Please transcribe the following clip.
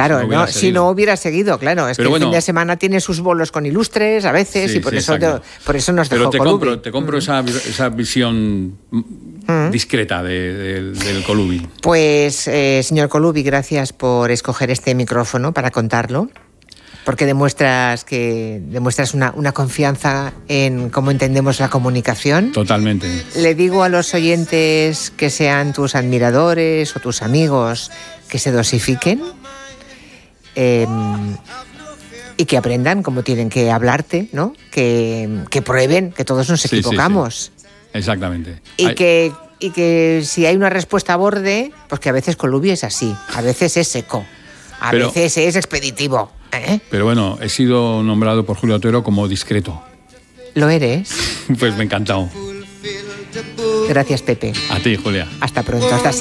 Claro, si no hubiera seguido, claro. Es que el fin de semana tiene sus bolos con ilustres a veces y por eso nos dejó Colubi. Te compro esa visión discreta del Colubi. Pues, señor Colubi, gracias por escoger este micrófono para contarlo. Porque demuestras una confianza en cómo entendemos la comunicación. Totalmente. Le digo a los oyentes que sean tus admiradores o tus amigos que se dosifiquen y que aprendan cómo tienen que hablarte, ¿no? Que prueben, que todos nos equivocamos. Sí. Exactamente. Y que si hay una respuesta a borde, pues que a veces Colubi es así, a veces es seco, a veces es expeditivo. Pero bueno, he sido nombrado por Julio Otero como discreto. ¿Lo eres? Pues me ha encantado. Gracias, Pepe. A ti, Julia. Hasta pronto. Hasta